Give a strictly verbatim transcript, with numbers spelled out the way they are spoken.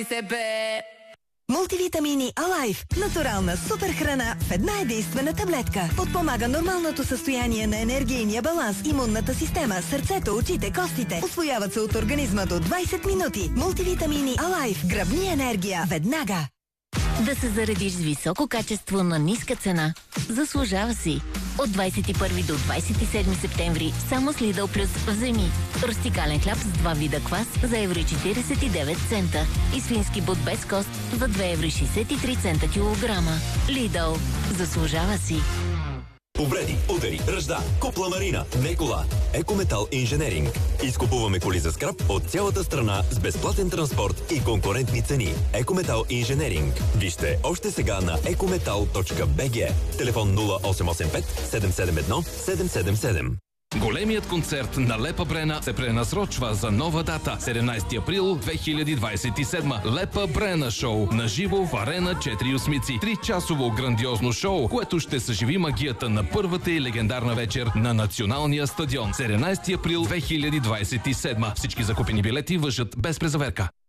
себе. Мултивитамини Алайф. Натурална супер храна в една единствена таблетка. Подпомага нормалното състояние на енергийния баланс, имунната система, сърцето, очите, костите. Усвояват се от организма до двайсет минути. Мултивитамини Алайф. Гръбни енергия веднага. Да се заредиш с високо качество на ниска цена. Заслужава си. От двайсет и първи до двайсет и седми септември само с Lidl Plus вземи рустикален хляб с два вида квас за евро и четирийсет и девет цента и свински бут без кост за две евро и шейсет и три цента килограма. Lidl. Заслужава си. Повреди, удари, ръжда, купла марина, не кола. Екометал Инженеринг. Изкупуваме коли за скрап от цялата страна с безплатен транспорт и конкурентни цени. Екометал Инженеринг. Вижте още сега на екометал точка би джи. Телефон нула осем осем пет седем седем едно седем седем седем. Големият концерт на Лепа Брена се пренасрочва за нова дата. седемнайсети април две хиляди двайсет и седма. Лепа Брена шоу. Наживо в Арена четири осмици. Тричасово грандиозно шоу, което ще съживи магията на първата и легендарна вечер на Националния стадион. седемнайсети април две хиляди двайсет и седма. Всички закупени билети важат без презаверка.